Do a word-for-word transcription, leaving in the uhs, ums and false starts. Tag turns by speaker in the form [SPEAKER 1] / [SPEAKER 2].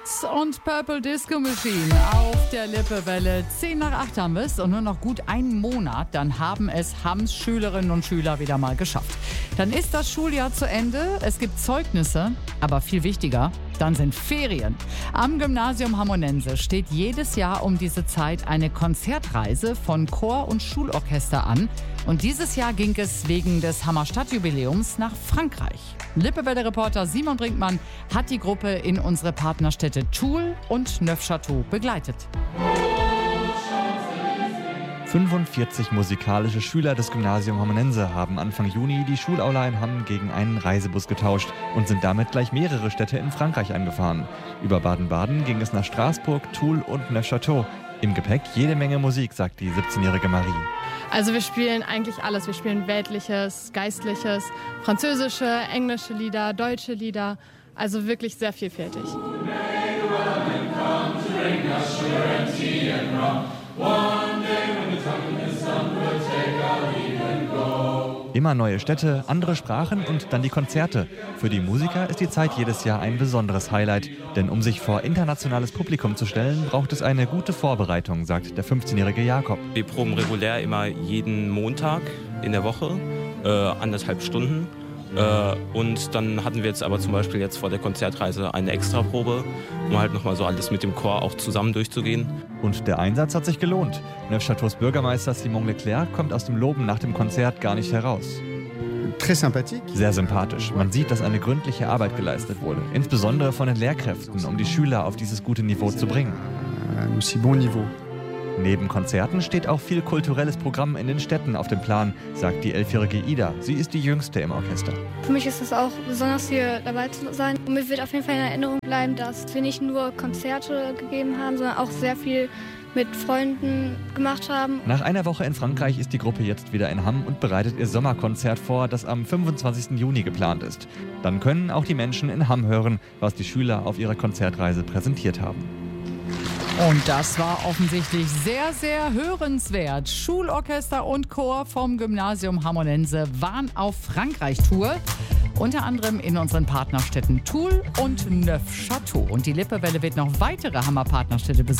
[SPEAKER 1] Hits und Purple Disco Machine auf der Lippewelle. zehn nach acht haben wir es und nur noch gut einen Monat, dann haben es Hams Schülerinnen und Schüler wieder mal geschafft. Dann ist das Schuljahr zu Ende, es gibt Zeugnisse, aber viel wichtiger, dann sind Ferien. Am Gymnasium Hammonense steht jedes Jahr um diese Zeit eine Konzertreise von Chor und Schulorchester an. Und dieses Jahr ging es wegen des Hammer Stadtjubiläums nach Frankreich. Lippewelle-Reporter Simon Brinkmann hat die Gruppe in unsere Partnerstädte Toul und Neufchâteau begleitet.
[SPEAKER 2] fünfundvierzig musikalische Schüler des Gymnasium Hammonense haben Anfang Juni die Schulaula in Hamm gegen einen Reisebus getauscht und sind damit gleich mehrere Städte in Frankreich angefahren. Über Baden-Baden ging es nach Straßburg, Toul und Neufchâteau. Im Gepäck jede Menge Musik, sagt die siebzehnjährige Marie.
[SPEAKER 3] Also wir spielen eigentlich alles. Wir spielen weltliches, geistliches, französische, englische Lieder, deutsche Lieder. Also wirklich sehr vielfältig.
[SPEAKER 2] Immer neue Städte, andere Sprachen und dann die Konzerte. Für die Musiker ist die Zeit jedes Jahr ein besonderes Highlight. Denn um sich vor internationales Publikum zu stellen, braucht es eine gute Vorbereitung, sagt der fünfzehnjährige Jakob.
[SPEAKER 4] Wir proben regulär immer jeden Montag in der Woche, äh, anderthalb Stunden. Äh, und dann hatten wir jetzt aber zum Beispiel jetzt vor der Konzertreise eine Extraprobe, um halt nochmal so alles mit dem Chor auch zusammen durchzugehen.
[SPEAKER 2] Und der Einsatz hat sich gelohnt. Neufchâteaus Bürgermeister Simon Leclerc kommt aus dem Loben nach dem Konzert gar nicht heraus. Sehr sympathisch. Man sieht, dass eine gründliche Arbeit geleistet wurde. Insbesondere von den Lehrkräften, um die Schüler auf dieses gute Niveau zu bringen. Neben Konzerten steht auch viel kulturelles Programm in den Städten auf dem Plan, sagt die elfjährige Ida. Sie ist die Jüngste im Orchester.
[SPEAKER 5] Für mich ist es auch besonders, hier dabei zu sein. Und mir wird auf jeden Fall in Erinnerung bleiben, dass wir nicht nur Konzerte gegeben haben, sondern auch sehr viel mit Freunden gemacht haben.
[SPEAKER 2] Nach einer Woche in Frankreich ist die Gruppe jetzt wieder in Hamm und bereitet ihr Sommerkonzert vor, das am fünfundzwanzigsten Juni geplant ist. Dann können auch die Menschen in Hamm hören, was die Schüler auf ihrer Konzertreise präsentiert haben.
[SPEAKER 1] Und das war offensichtlich sehr, sehr hörenswert. Schulorchester und Chor vom Gymnasium Hammonense waren auf Frankreich-Tour. Unter anderem in unseren Partnerstädten Toul und Neufchâteau. Und die Lippewelle wird noch weitere Hammer-Partnerstädte besuchen.